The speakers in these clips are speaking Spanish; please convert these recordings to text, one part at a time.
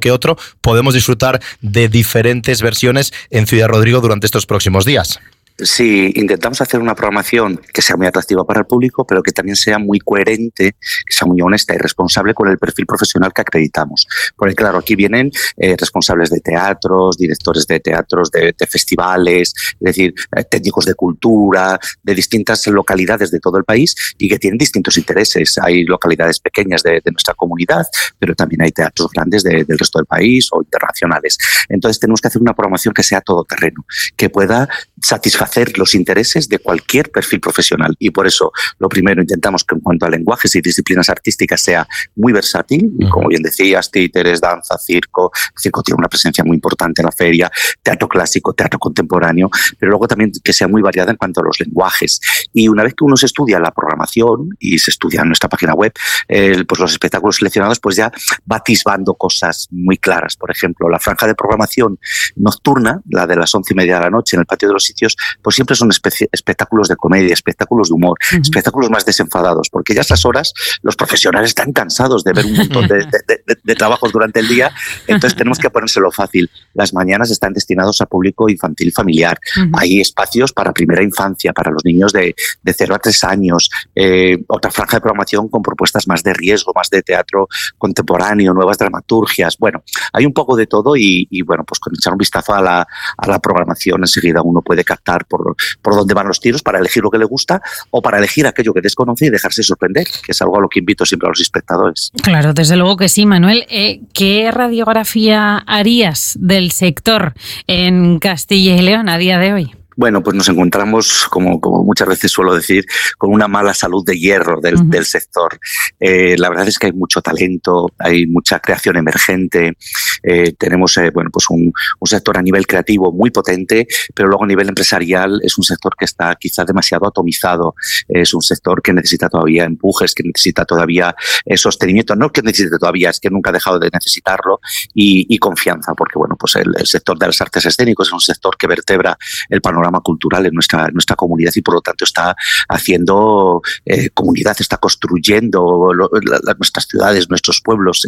que otro, podemos disfrutar de diferentes versiones en Ciudad Rodrigo durante estos próximos días. Sí, intentamos hacer una programación que sea muy atractiva para el público, pero que también sea muy coherente, que sea muy honesta y responsable con el perfil profesional que acreditamos. Porque claro, aquí vienen responsables de teatros, directores de teatros, de festivales, es decir, técnicos de cultura, de distintas localidades de todo el país y que tienen distintos intereses. Hay localidades pequeñas de nuestra comunidad, pero también hay teatros grandes del resto del país o internacionales. Entonces tenemos que hacer una programación que sea todoterreno, que pueda satisfacer los intereses de cualquier perfil profesional. Y por eso, lo primero, intentamos que en cuanto a lenguajes y disciplinas artísticas sea muy versátil. Y como bien decías, títeres, danza, circo. El circo tiene una presencia muy importante en la feria, teatro clásico, teatro contemporáneo, pero luego también que sea muy variada en cuanto a los lenguajes. Y una vez que uno se estudia la programación y se estudia en nuestra página web, pues los espectáculos seleccionados, pues ya va atisbando cosas muy claras. Por ejemplo, la franja de programación nocturna, la de las 11:30 de la noche en el Patio de los Sitios, pues siempre son espectáculos de comedia, espectáculos de humor, espectáculos más desenfadados, porque ya a esas horas los profesionales están cansados de ver un montón de trabajos durante el día, entonces tenemos que ponérselo fácil. Las mañanas están destinados a público infantil y familiar. Hay espacios para primera infancia, para los niños de 0 a 3 años, otra franja de programación con propuestas más de riesgo, más de teatro contemporáneo, nuevas dramaturgias. Bueno, hay un poco de todo y bueno, pues con echar un vistazo a la programación enseguida uno puede captar por dónde van los tiros para elegir lo que le gusta o para elegir aquello que desconoce y dejarse sorprender, que es algo a lo que invito siempre a los espectadores. Claro, desde luego que sí, Manuel. ¿Qué radiografía harías del sector en Castilla y León a día de hoy? Bueno, pues nos encontramos, como muchas veces suelo decir, con una mala salud de hierro del sector. La verdad es que hay mucho talento, hay mucha creación emergente, tenemos bueno, pues un sector a nivel creativo muy potente, pero luego a nivel empresarial es un sector que está quizás demasiado atomizado, es un sector que necesita todavía empujes, que necesita todavía sostenimiento, no que necesite todavía, es que nunca ha dejado de necesitarlo, y confianza, porque bueno, pues el sector de las artes escénicas es un sector que vertebra el panorama cultural en nuestra comunidad y por lo tanto está haciendo comunidad, está construyendo nuestras ciudades, nuestros pueblos,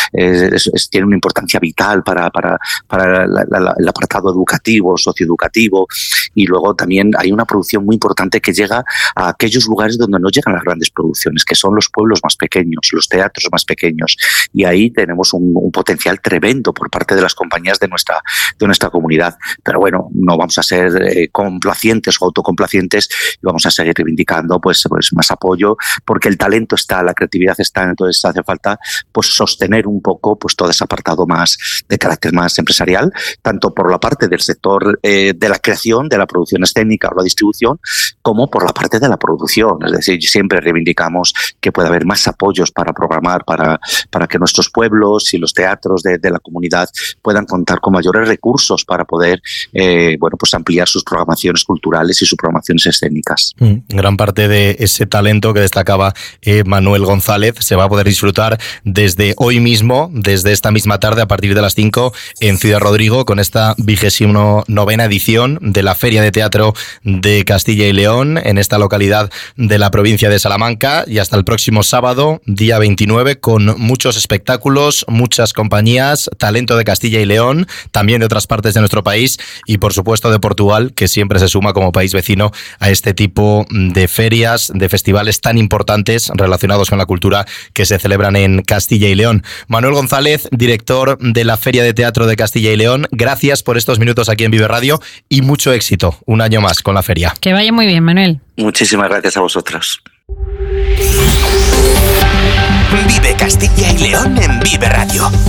tiene una importancia vital para el apartado educativo, socioeducativo, y luego también hay una producción muy importante que llega a aquellos lugares donde no llegan las grandes producciones, que son los pueblos más pequeños, los teatros más pequeños, y ahí tenemos un potencial tremendo por parte de las compañías de nuestra comunidad. Pero bueno, no vamos a ser complacientes o autocomplacientes y vamos a seguir reivindicando pues más apoyo, porque el talento está, la creatividad está, entonces hace falta pues sostener un poco pues todo ese apartado más de carácter más empresarial, tanto por la parte del sector de la creación, de la producción escénica o la distribución, como por la parte de la producción. Es decir, siempre reivindicamos que pueda haber más apoyos para programar, para que nuestros pueblos y los teatros de la comunidad puedan contar con mayores recursos para poder bueno, pues ampliar sus programaciones culturales y sus programaciones escénicas. Gran parte de ese talento que destacaba Manuel González se va a poder disfrutar desde hoy mismo, desde esta misma tarde a partir de las 5 en Ciudad Rodrigo, con esta 29ª edición de la Feria de Teatro de Castilla y León en esta localidad de la provincia de Salamanca, y hasta el próximo sábado, día 29, con muchos espectáculos, muchas compañías, talento de Castilla y León, también de otras partes de nuestro país y por supuesto de Portugal, que siempre se suma como país vecino a este tipo de ferias, de festivales tan importantes relacionados con la cultura que se celebran en Castilla y León. Manuel González, director de la Feria de Teatro de Castilla y León, gracias por estos minutos aquí en Vive Radio y mucho éxito un año más con la feria. Que vaya muy bien, Manuel. Muchísimas gracias a vosotros. Vive Castilla y León en Vive Radio.